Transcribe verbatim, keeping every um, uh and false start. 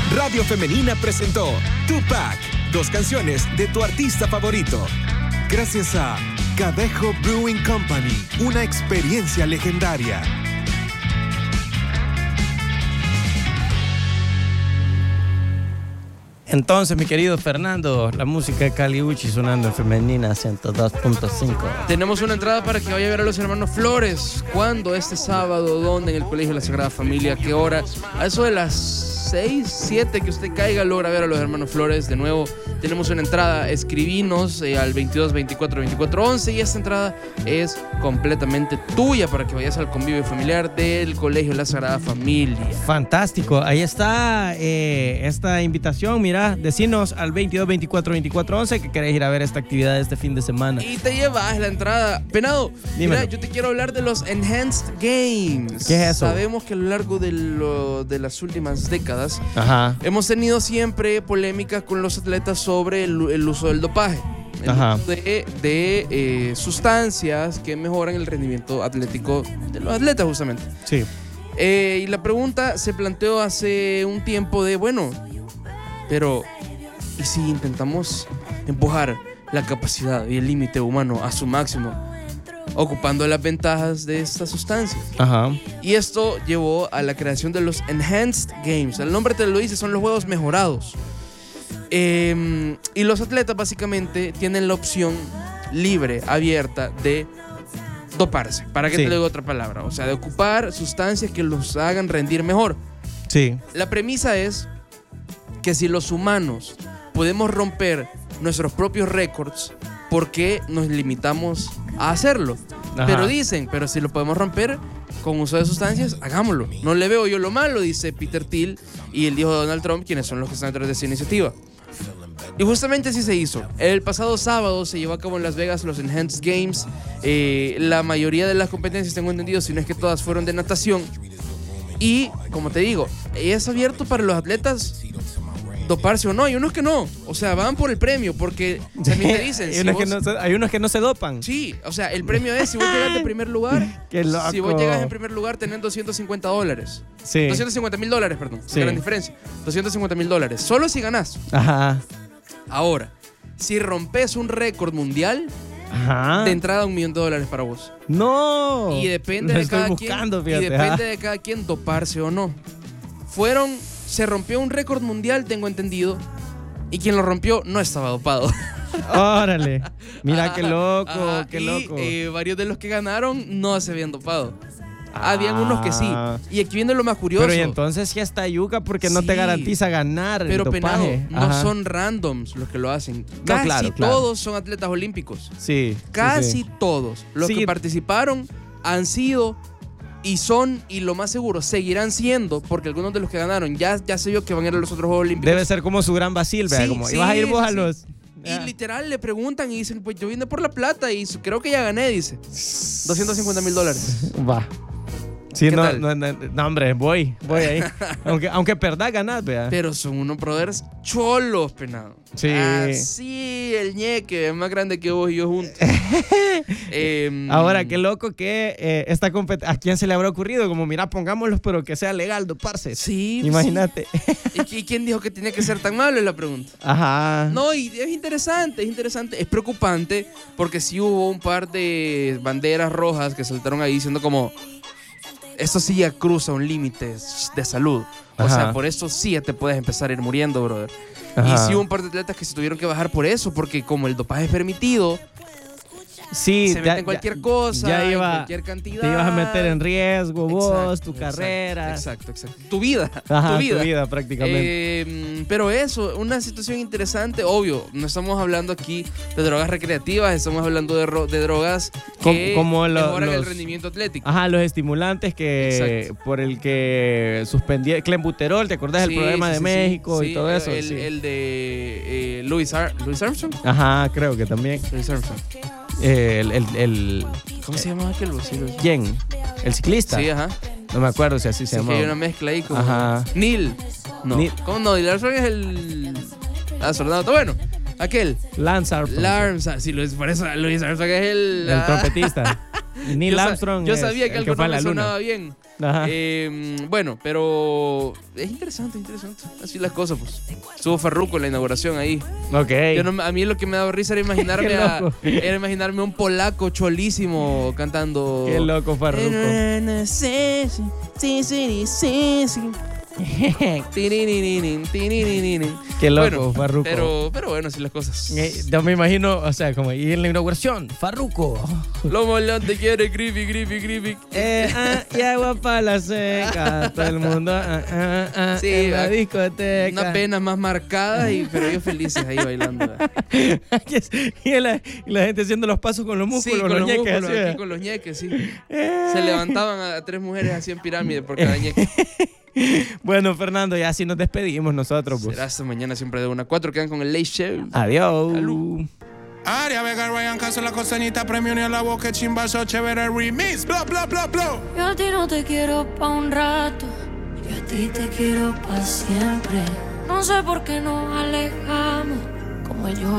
Radio Femenina presentó Tupac, dos canciones de tu artista favorito. Gracias a Cadejo Brewing Company, una experiencia legendaria. Entonces, mi querido Fernando, la música de Kali Uchis sonando en Femenina ciento dos punto cinco. Tenemos una entrada para que vaya a ver a los hermanos Flores. ¿Cuándo? Este sábado. ¿Dónde? En el Colegio de la Sagrada Familia. ¿Qué hora? A eso de las seis, siete que usted caiga, logra ver a los hermanos Flores. De nuevo, tenemos una entrada. Escribinos eh, al veintidós veinticuatro veinticuatro once y esta entrada es completamente tuya para que vayas al convivio familiar del Colegio de la Sagrada Familia. Fantástico. Ahí está eh, esta invitación. Mira, decinos al veintidós veinticuatro veinticuatro once que querés ir a ver esta actividad este fin de semana. Y te llevas la entrada. Penado, mira, yo te quiero hablar de los Enhanced Games. ¿Qué es eso? Sabemos que a lo largo de, lo, de las últimas décadas Ajá. hemos tenido siempre polémicas con los atletas sobre el, el uso del dopaje. El Ajá. uso de, de eh, sustancias que mejoran el rendimiento atlético de los atletas, justamente. Sí. Eh, y la pregunta se planteó hace un tiempo de, bueno, pero ¿y si intentamos empujar la capacidad y el límite humano a su máximo, ocupando las ventajas de estas sustancias? Ajá. Y esto llevó a la creación de los Enhanced Games. El nombre te lo dice, son los juegos mejorados. Eh, y los atletas básicamente tienen la opción libre, abierta de doparse. ¿Para qué Sí. te digo otra palabra? O sea, de ocupar sustancias que los hagan rendir mejor. Sí. La premisa es que si los humanos podemos romper nuestros propios récords, ¿por qué nos limitamos a hacerlo? Ajá. Pero dicen, pero si lo podemos romper con uso de sustancias, hagámoslo. No le veo yo lo malo, dice Peter Thiel y el hijo de Donald Trump, quienes son los que están detrás de esa iniciativa. Y justamente así se hizo. El pasado sábado se llevó a cabo en Las Vegas los Enhanced Games. Eh, la mayoría de las competencias, tengo entendido, si no es que todas, fueron de natación. Y, como te digo, es abierto para los atletas doparse o no. Hay unos que no. O sea, van por el premio porque también te dicen... hay, si unos vos, que no se, hay unos que no se dopan. Sí, o sea, el premio es si vos llegas de primer lugar. Qué loco. Si vos llegas en primer lugar, tenés doscientos cincuenta dólares. Sí. doscientos cincuenta mil dólares, perdón. Sí. Gran diferencia. doscientos cincuenta mil dólares. Solo si ganás. Ajá. Ahora, si rompes un récord mundial, Ajá. de entrada un millón de dólares para vos. No. Y depende Lo de estoy cada buscando, quien. fíjate, Y depende ajá. de cada quien doparse o no. Fueron, se rompió un récord mundial, tengo entendido. Y quien lo rompió no estaba dopado. Órale. Mira Ajá, qué loco, ajá. qué y, loco. eh, varios de los que ganaron no se habían dopado. Habían unos que sí. Ah. Y aquí viene lo más curioso. Pero y entonces sí está yuca porque no te Sí. garantiza ganar Pero el penado, dopaje. no Ajá. son randoms los que lo hacen. Casi claro, claro. todos son atletas olímpicos. Sí. Casi sí, sí. todos los Sí. que participaron han sido y son, y lo más seguro, seguirán siendo, porque algunos de los que ganaron ya, ya se vio que van a ir a los otros Juegos Olímpicos. Debe ser como su gran Basil, vea, Sí, como, sí, ¿y vas a ir vos a sí. los...? Y literal le preguntan y dicen, pues yo vine por la plata y creo que ya gané, dice. doscientos cincuenta mil dólares. Va. Sí, ¿Qué no, tal? no, no, no, hombre, voy, voy ahí. aunque, aunque perdás, ganás, vea. Pero son unos brothers cholos, penado. Sí. Así, el ñeque es más grande que vos y yo juntos. eh, Ahora, qué loco que eh, esta competencia... ¿A quién se le habrá ocurrido? Como, mira, pongámoslos, pero que sea legal doparse. Sí. Imagínate. ¿Y, ¿Y quién dijo que tenía que ser tan malo? Es la pregunta. Ajá. No, y es interesante, es interesante. Es preocupante porque sí hubo un par de banderas rojas que saltaron ahí diciendo como... Esto sí ya cruza un límite de salud. O Ajá. sea, por eso sí ya te puedes empezar a ir muriendo, brother. Ajá. Y sí hubo un par de atletas que se tuvieron que bajar por eso, porque como el dopaje es permitido, Sí, se ya- meten cualquier ya- cosa, ya en iba- cualquier cantidad. Te ibas a meter en riesgo vos, Exacto, tu exacto, carrera. Exacto, exacto. Tu vida. Ajá, tu vida. tu vida prácticamente. Eh, pero eso, una situación interesante, obvio. No estamos hablando aquí de drogas recreativas, estamos hablando de, ro- de drogas que Como- como lo- mejoran el los- rendimiento atlético. Ajá, los estimulantes que Exacto. por el que suspendía Clenbuterol, ¿te acordás del Sí, programa sí, de sí, México sí. y todo Sí, eso? El, Sí. el de eh, Louis, Ar- Louis Armstrong. Ajá, creo que también. Louis Armstrong. Eh, el, el, el- ¿Cómo se llama aquel? Sí, Louis- ¿Quién? ¿El ciclista? Sí, ajá. No me acuerdo si así se Sí, que llama. hay una mezcla ahí como... Ajá. Neil. No. Neil. ¿Cómo no? Neil Armstrong es el... astronauta. Bueno, aquel. Lance Armstrong. Lance. Sí, Louis, por eso Louis Armstrong es el... El ah, trompetista. Neil yo Armstrong. Yo es sabía que el algo fue a no la me luna. sonaba bien. Ajá. Eh, bueno, pero es interesante, interesante. Así las cosas, pues. Estuvo Farruko en la inauguración ahí. Ok. Yo no- a mí lo que me daba risa era imaginarme, Qué a, loco. era imaginarme a un polaco cholísimo cantando. Qué loco, Farruko. Sí, sí, sí, sí, sí. Tiririririn, tiririririn. Qué loco, Bueno, Farruko. Pero, pero bueno, así las cosas. Eh, Yo me imagino, o sea, como y en la inauguración, Farruko. Lo molante quiere, creepy, creepy, creepy. Eh, ah, y agua para la seca. Todo el mundo ah, ah, ah, Sí, en la ah, discoteca. Una pena más marcada, y, pero ellos felices ahí bailando. y, la, y la gente haciendo los pasos con los músculos, Sí, con los los ñeques, músculos, así, aquí ¿eh? con los ñeques, sí. Eh. Se levantaban a, a tres mujeres así en pirámide por cada ñeque. Bueno, Fernando, ya así nos despedimos nosotros. Pues. Será hasta mañana siempre de una a cuatro. Quedan con el Late Show. Adiós. Salud. Aria Vega, Ryan Castro, la costanita, premio ni a la boca, chimba, so chévere, remix, bla, bla, bla, bla. Yo a ti no te quiero pa' un rato, yo a ti te quiero pa' siempre. No sé por qué nos alejamos.